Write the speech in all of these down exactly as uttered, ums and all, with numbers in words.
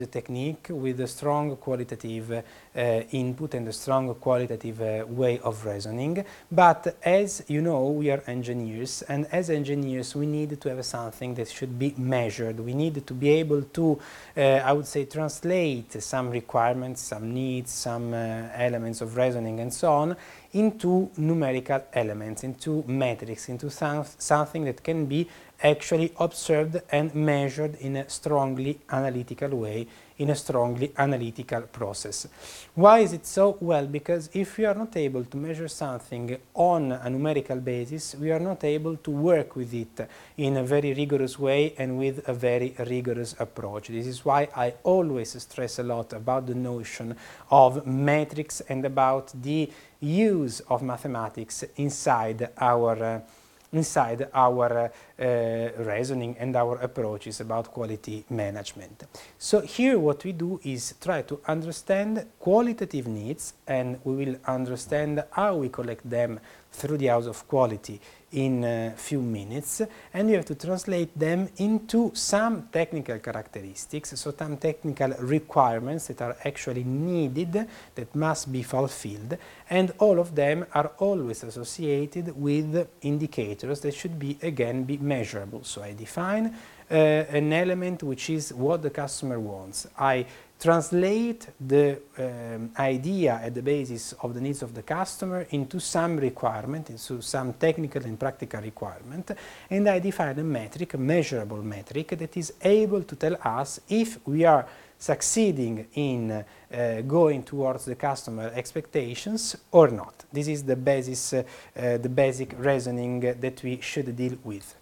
the technique with a strong qualitative uh, input and a strong qualitative uh, way of reasoning. But as you know, we are engineers, and as engineers we need to have something that should be measured. We need to be able to, uh, I would say, translate some requirements, some needs, some uh, elements of reasoning and so on into numerical elements, into metrics, into some, something that can be actually observed and measured in a strongly analytical way, in a strongly analytical process. Why is it so? Well, because if we are not able to measure something on a numerical basis, we are not able to work with it in a very rigorous way and with a very rigorous approach. This is why I always stress a lot about the notion of metrics and about the use of mathematics inside our uh, inside our uh, uh, reasoning and our approaches about quality management. So here what we do is try to understand qualitative needs, and we will understand how we collect them through the house of quality in a few minutes, and we have to translate them into some technical characteristics, so some technical requirements that are actually needed, that must be fulfilled, and all of them are always associated with indicators that should be again be measurable. So I define uh, an element which is what the customer wants. I translate the um, idea at the basis of the needs of the customer into some requirement, into some technical and practical requirement, and I define a metric, a measurable metric, that is able to tell us if we are succeeding in uh, going towards the customer expectations or not. This is the basis, uh, uh, the basic reasoning that we should deal with.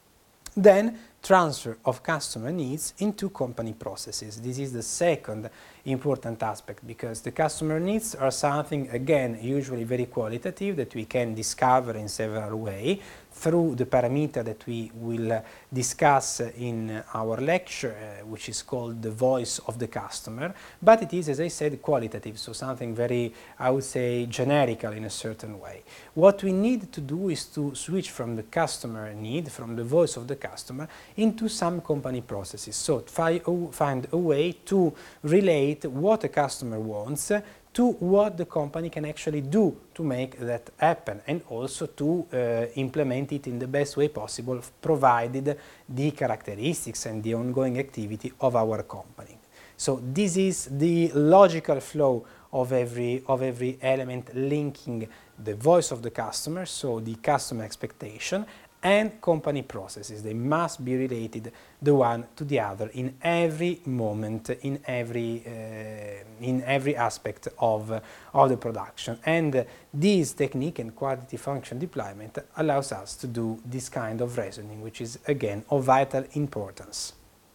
Then, transfer of customer needs into company processes. This is the second important aspect, because the customer needs are something, again, usually very qualitative, that we can discover in several ways through the parameter that we will uh, discuss in our lecture, uh, which is called the voice of the customer, but it is, as I said, qualitative, so something very, I would say, generical in a certain way. What we need to do is to switch from the customer need, from the voice of the customer, into some company processes. So fi find a way to relate what a customer wants to what the company can actually do to make that happen, and also to uh, implement it in the best way possible, provided the characteristics and the ongoing activity of our company. So this is the logical flow of every, of every element linking the voice of the customer, so the customer expectation, and company processes. They must be related the one to the other in every moment, in every, uh, in every aspect of, uh, of the production. And uh, this technique and quality function deployment allows us to do this kind of reasoning, which is again of vital importance.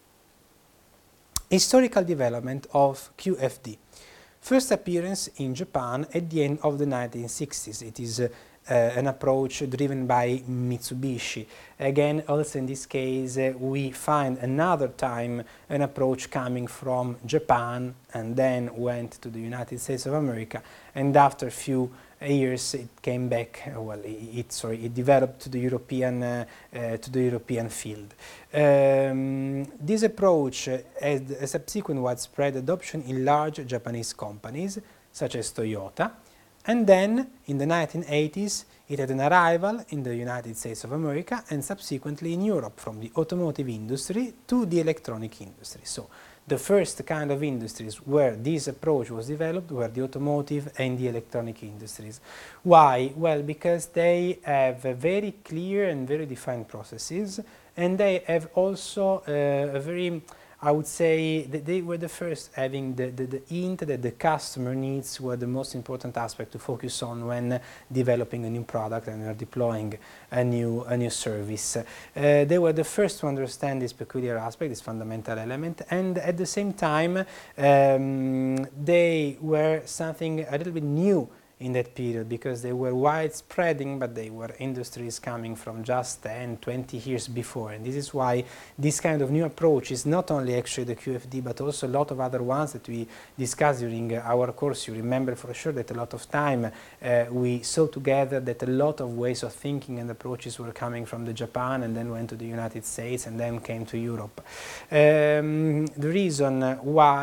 Historical development of Q F D. First appearance in Japan at the end of the nineteen sixties. It is uh, Uh, an approach driven by Mitsubishi. Again, also in this case, uh, we find another time an approach coming from Japan and then went to the United States of America, and after a few years it came back, uh, well, it, it, sorry, it developed to the European, uh, uh, to the European field. Um, this approach uh, had a subsequent widespread adoption in large Japanese companies, such as Toyota. And then, in the nineteen eighties, it had an arrival in the United States of America and subsequently in Europe, from the automotive industry to the electronic industry. So, the first kind of industries where this approach was developed were the automotive and the electronic industries. Why? Well, because they have very clear and very defined processes, and they have also uh, a very, I would say that they were the first having the, the, the hint that the customer needs were the most important aspect to focus on when developing a new product and deploying a new, a new service. Uh, they were the first to understand this peculiar aspect, this fundamental element, and at the same time um, they were something a little bit new in that period, because they were widespreading, but they were industries coming from just ten, twenty years before. And this is why this kind of new approach is not only actually the Q F D, but also a lot of other ones that we discussed during our course. You remember for sure that a lot of time uh, we saw together that a lot of ways of thinking and approaches were coming from the Japan, and then went to the United States, and then came to Europe. Um, the reason why